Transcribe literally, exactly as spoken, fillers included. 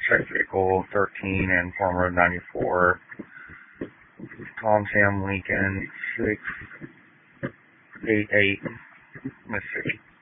check vehicle thirteen and Farm Road ninety-four. Tom Sam Lincoln six eight eight, Mississippi.